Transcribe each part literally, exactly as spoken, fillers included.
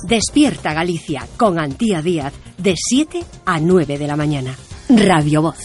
Despierta Galicia con Antía Díaz de siete a nueve de la mañana. Radio Voz.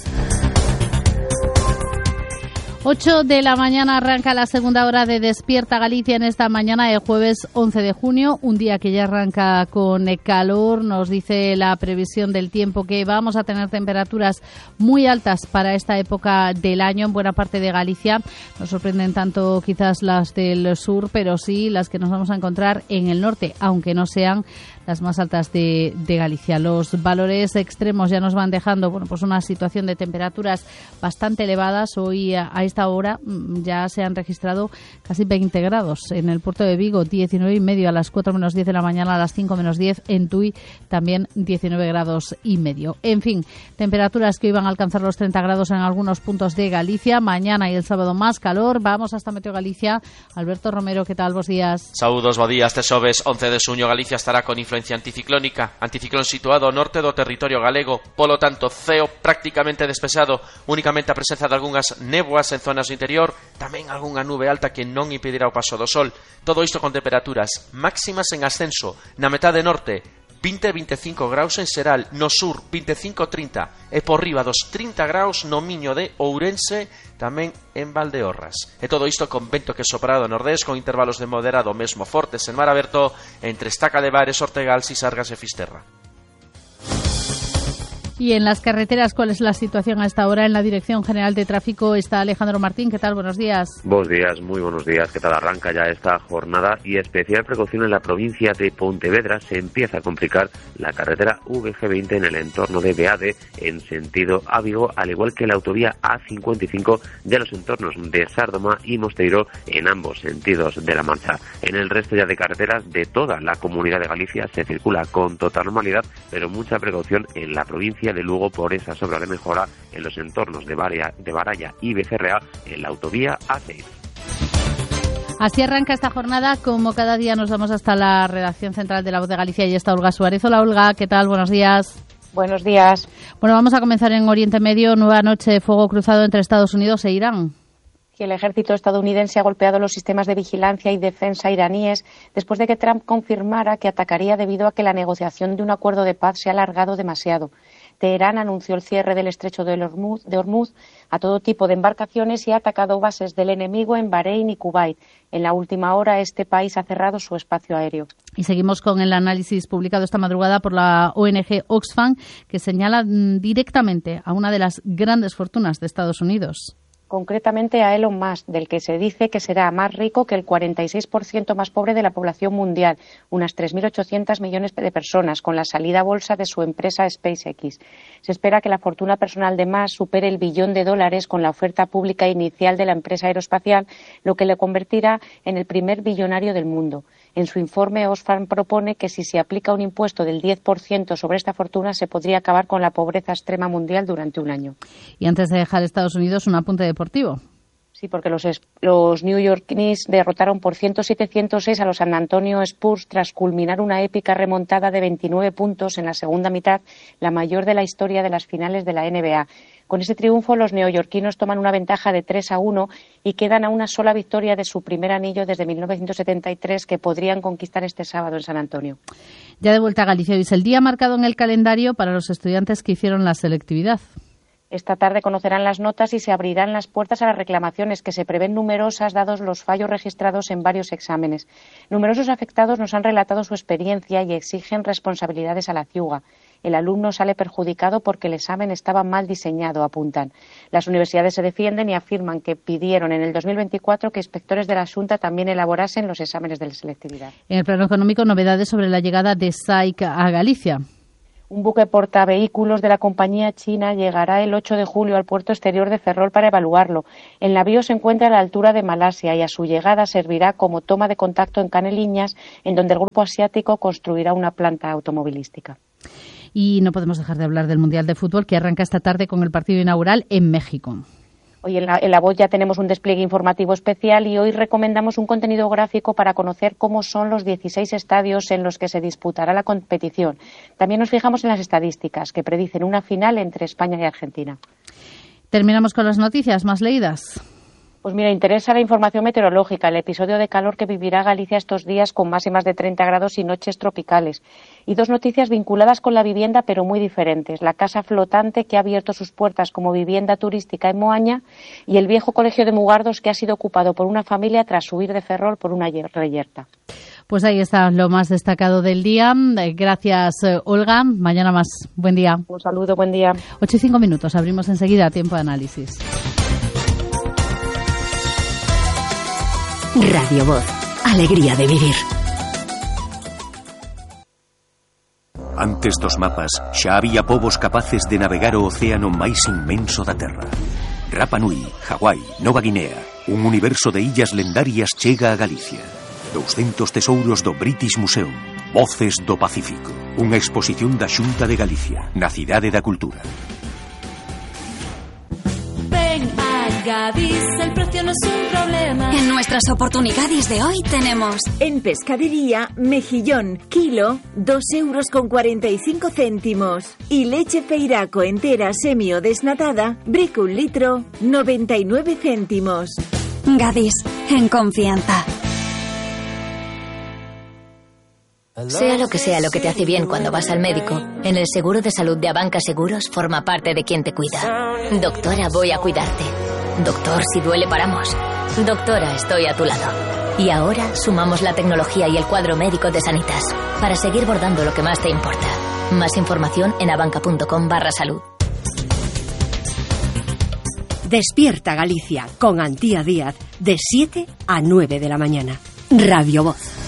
ocho de la mañana arranca la segunda hora de Despierta Galicia en esta mañana de jueves once de junio, un día que ya arranca con calor. Nos dice la previsión del tiempo que vamos a tener temperaturas muy altas para esta época del año en buena parte de Galicia. Nos sorprenden tanto quizás las del sur, pero sí las que nos vamos a encontrar en el norte, aunque no sean las más altas de, de Galicia. Los valores extremos ya nos van dejando, bueno, pues una situación de temperaturas bastante elevadas. Hoy a, a esta hora ya se han registrado casi veinte grados en el puerto de Vigo, diecinueve y medio a las cuatro menos diez de la mañana, a las cinco menos diez en Tui también diecinueve grados y medio. En fin, temperaturas que hoy van a alcanzar los treinta grados en algunos puntos de Galicia. Mañana y el sábado más calor. Vamos hasta Meteo Galicia. Alberto Romero, ¿qué tal? Bos días. Saúdos, bo días. Este xoves once de xuño Galicia estará con influencia anticiclónica, anticiclón situado ao norte do territorio galego, polo tanto ceo prácticamente despexado, únicamente a presenza de algunhas néboas en zonas do interior, tamén algunha nube alta que non impedirá o paso do sol. Todo isto con temperaturas máximas en ascenso na metade norte, vinte a veinticinco graus en Seral, no sur veinticinco a trinta e por riba dos trinta graus no Miño de Ourense, tamén en Valdeorras. E todo isto con vento que sopra do nordés, con intervalos de moderado mesmo fortes en mar aberto entre Estaca de Bares, Ortegal, Sisargas e Fisterra. Y en las carreteras, ¿cuál es la situación a esta hora? En la Dirección General de Tráfico está Alejandro Martín. ¿Qué tal? Buenos días. Buenos días, muy buenos días. ¿Qué tal? Arranca ya esta jornada y especial precaución en la provincia de Pontevedra. Se empieza a complicar la carretera V G veinte en el entorno de Beade en sentido a Vigo, al igual que la autovía A cincuenta y cinco de los entornos de Sárdoma y Mosteiro en ambos sentidos de la marcha. En el resto ya de carreteras de toda la Comunidad de Galicia se circula con total normalidad, pero mucha precaución en la provincia de Lugo por esa obra de mejora en los entornos de Baraya, de Baraya y Becerrea en la autovía A seis. Así arranca esta jornada. Como cada día nos vamos hasta la redacción central de La Voz de Galicia y está Olga Suárez. Hola Olga, ¿qué tal? Buenos días. Buenos días. Bueno, vamos a comenzar en Oriente Medio. Nueva noche de fuego cruzado entre Estados Unidos e Irán. El ejército estadounidense ha golpeado los sistemas de vigilancia y defensa iraníes después de que Trump confirmara que atacaría debido a que la negociación de un acuerdo de paz se ha alargado demasiado. Teherán anunció el cierre del estrecho de Hormuz, de Hormuz a todo tipo de embarcaciones y ha atacado bases del enemigo en Bahrein y Kuwait. En la última hora, este país ha cerrado su espacio aéreo. Y seguimos con el análisis publicado esta madrugada por la O N G Oxfam, que señala directamente a una de las grandes fortunas de Estados Unidos. Concretamente a Elon Musk, del que se dice que será más rico que el cuarenta y seis por ciento más pobre de la población mundial, unas tres mil ochocientos millones de personas, con la salida a bolsa de su empresa SpaceX. Se espera que la fortuna personal de Musk supere el billón de dólares con la oferta pública inicial de la empresa aeroespacial, lo que le convertirá en el primer billonario del mundo. En su informe, Oxfam propone que si se aplica un impuesto del diez por ciento sobre esta fortuna, se podría acabar con la pobreza extrema mundial durante un año. Y antes de dejar Estados Unidos, un apunte deportivo. Sí, porque los, los New York Knicks derrotaron por ciento siete a ciento seis a los San Antonio Spurs tras culminar una épica remontada de veintinueve puntos en la segunda mitad, la mayor de la historia de las finales de la N B A. Con ese triunfo, los neoyorquinos toman una ventaja de tres a uno y quedan a una sola victoria de su primer anillo desde mil novecientos setenta y tres, que podrían conquistar este sábado en San Antonio. Ya de vuelta a Galicia, hoy es el día marcado en el calendario para los estudiantes que hicieron la selectividad. Esta tarde conocerán las notas y se abrirán las puertas a las reclamaciones, que se prevén numerosas dados los fallos registrados en varios exámenes. Numerosos afectados nos han relatado su experiencia y exigen responsabilidades a la ciuga. El alumno sale perjudicado porque el examen estaba mal diseñado, apuntan. Las universidades se defienden y afirman que pidieron en el dos mil veinticuatro que inspectores de la Xunta también elaborasen los exámenes de selectividad. En el plano económico, novedades sobre la llegada de S A I C a Galicia. Un buque portavehículos de la compañía china llegará el ocho de julio al puerto exterior de Ferrol para evaluarlo. El navío se encuentra a la altura de Malasia y a su llegada servirá como toma de contacto en Caneliñas, en donde el grupo asiático construirá una planta automovilística. Y no podemos dejar de hablar del Mundial de Fútbol, que arranca esta tarde con el partido inaugural en México. Hoy en la, en la Voz ya tenemos un despliegue informativo especial y hoy recomendamos un contenido gráfico para conocer cómo son los dieciséis estadios en los que se disputará la competición. También nos fijamos en las estadísticas que predicen una final entre España y Argentina. Terminamos con las noticias más leídas. Pues mira, interesa la información meteorológica, el episodio de calor que vivirá Galicia estos días con máximas de treinta grados y noches tropicales. Y dos noticias vinculadas con la vivienda, pero muy diferentes. La casa flotante que ha abierto sus puertas como vivienda turística en Moaña y el viejo colegio de Mugardos que ha sido ocupado por una familia tras huir de Ferrol por una reyerta. Pues ahí está lo más destacado del día. Gracias, Olga. Mañana más. Buen día. Un saludo, buen día. Ocho y cinco minutos. Abrimos enseguida tiempo de análisis. Radio Voz. Alegría de vivir. Antes dos mapas, xa había povos capaces de navegar o océano máis inmenso da Terra. Rapa Nui, Hawái, Nova Guinea, un universo de illas lendarias chega a Galicia. douscentos tesouros do British Museum, Voces do Pacífico, unha exposición da Xunta de Galicia, na Cidade da Cultura. Ven a Gadis, el precio no es un problema. En nuestras oportunidades de hoy tenemos... En pescadería, mejillón, kilo, dos euros con cuarenta y cinco céntimos. Y leche Feiraco entera semi o desnatada, brico un litro, noventa y nueve céntimos. Gadis, en confianza. Sea lo que sea lo que te hace bien cuando vas al médico, en el seguro de salud de Abanca Seguros forma parte de quien te cuida. Doctora, voy a cuidarte. Doctor, si duele paramos. Doctora, estoy a tu lado. Y ahora sumamos la tecnología y el cuadro médico de Sanitas para seguir bordando lo que más te importa. Más información en abanca.com barra salud. Despierta Galicia con Antía Díaz de siete a nueve de la mañana. Radio Voz.